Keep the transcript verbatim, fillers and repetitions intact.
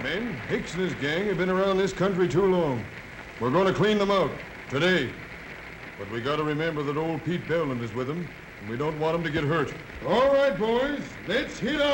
men. Hicks and his gang have been around this country too long. We're going to clean them out today. But we got to remember that old Pete Belland is with them, and we don't want him to get hurt. All right, boys. Let's hit out.